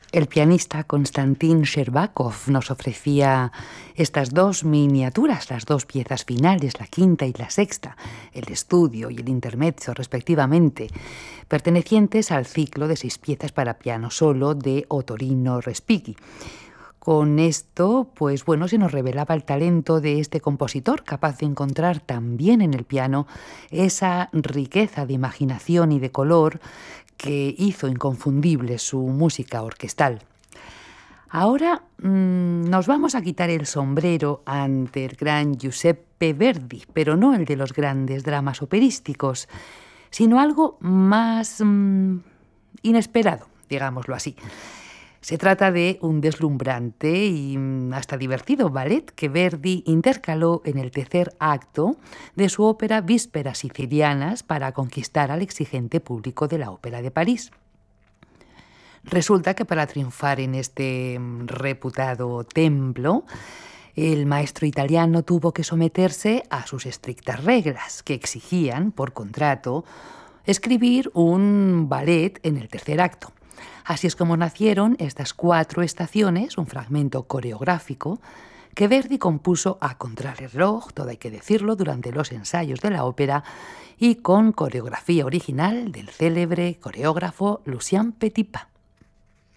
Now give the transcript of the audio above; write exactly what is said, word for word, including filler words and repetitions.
El pianista Konstantin Sherbakov nos ofrecía estas dos miniaturas, las dos piezas finales, la quinta y la sexta, el estudio y el intermezzo respectivamente, pertenecientes al ciclo de seis piezas para piano solo de Ottorino Respighi. Con esto, pues bueno, se nos revelaba el talento de este compositor, capaz de encontrar también en el piano esa riqueza de imaginación y de color que hizo inconfundible su música orquestal. Ahora mmm, nos vamos a quitar el sombrero ante el gran Giuseppe Verdi, pero no el de los grandes dramas operísticos, sino algo más mmm, inesperado, digámoslo así. Se trata de un deslumbrante y hasta divertido ballet que Verdi intercaló en el tercer acto de su ópera Vísperas sicilianas para conquistar al exigente público de la Ópera de París. Resulta que para triunfar en este reputado templo, el maestro italiano tuvo que someterse a sus estrictas reglas, que exigían, por contrato, escribir un ballet en el tercer acto. Así es como nacieron estas cuatro estaciones, un fragmento coreográfico, que Verdi compuso a contrarreloj, todo hay que decirlo, durante los ensayos de la ópera y con coreografía original del célebre coreógrafo Lucien Petipa.